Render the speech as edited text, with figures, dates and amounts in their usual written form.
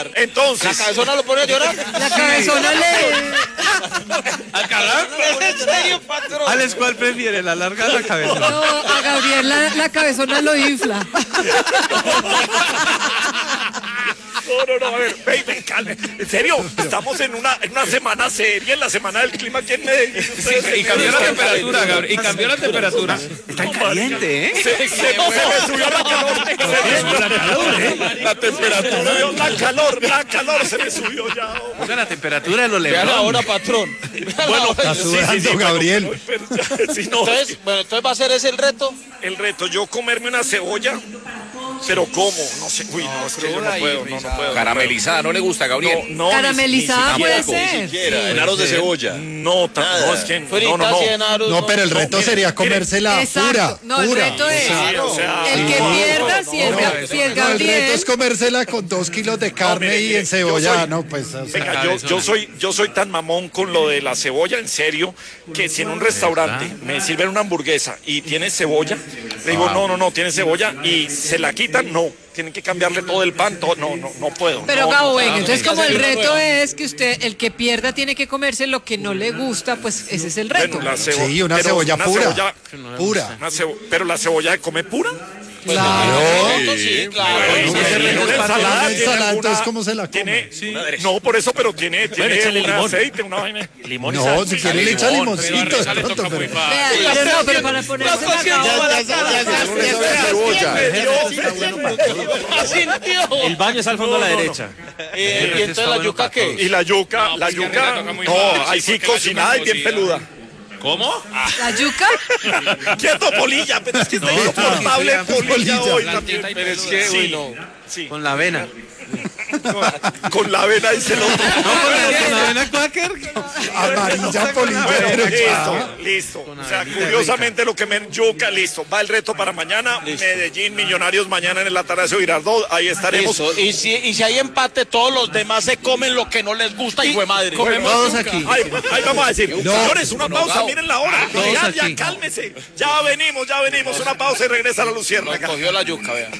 llorar. Entonces. ¿La cabezona lo pone a llorar? La cabezona le... ¿Al calar? ¿En serio, patrón? Alex, ¿cuál prefiere, la larga o la cabeza? No, a Gabriel la cabezona lo infla. No, a ver, ven, calme. En serio, estamos en una semana seria, en la semana del clima aquí en Medellín. Y cambió la temperatura, Gabriel. Y cambió la temperatura. Está caliente, ¿eh? Se me subió la calor. La temperatura, la calor se me subió ya. Oiga, la temperatura de los Vean Lebron. ahora, patrón. Bueno, Está sudando, Gabriel. Sí, no, Entonces va a ser ese el reto. el reto, yo comerme una cebolla, pero ¿cómo? No sé, uy, no, es que yo no puedo, no puedo. Caramelizada, ¿no le gusta, Gabriel? No, Caramelizada ni puede siquiera, ser. En aros de cebolla. No, no, es que no. No, pero el reto sería comérsela pura. Exacto. No, el pura. reto es Sí, o sea, el que no, pierda, no, si el no, Ga- no, si el No, el reto Gabriel... es comérsela con 2 kilos de carne mire, y mire, encebollada, yo soy- ¿no? Pues, o sea, Venga, yo soy tan mamón con lo de la cebolla, en serio, que si en un restaurante me sirven una hamburguesa y tiene cebolla, le digo, no, tiene cebolla, y se la quitan, no. Tienen que cambiarle todo el pan, todo, no puedo. Pero no, Gabo, venga, entonces como el sí, reto es que usted, el que pierda tiene que comerse lo que no le gusta, pues ese es el reto. Bueno, sí, una pero cebolla pura. cebolla- Pura. pero la cebolla se come pura. Claro. Sí, claro. En una ensalada, Una ensalada, tiene entonces, ¿cómo se la come? No, por eso, pero tiene échale un limón. aceite, una vaina. Limón No, si quiere le echa limoncito de Pero le pronto, toca muy pero... fácil. Vea, pero para ponerse la El baño es al fondo a la derecha. ¿Y entonces la yuca qué? Y la yuca, pues que a mí me toca muy no, fácil, ahí sí porque la cocinada y yuca bien cocida. peluda. ¿Cómo? la yuca. Quieto, Polilla, pero es que está insoportable Polilla hoy también. Blandita y Pero es peluda. que, Sí. uy, no. Sí, Con la avena. con la avena dice el otro. ¿Con la avena quaker? Amarilla polilla, pero chao. Listo. O sea, curiosamente lo que me yuca, listo. Va el reto para mañana. Medellín, Millonarios mañana en el Atanasio Girardot. Ahí estaremos. Eso. Y si hay empate, todos los demás se comen lo que no les gusta, hijo de madre. Todos aquí. Ahí vamos a decir. Señores, una pausa, miren la hora. Todos Ya, aquí. cálmese. Ya venimos. Una pausa y regresa la Nos luciérnaga. cogió la yuca, vea.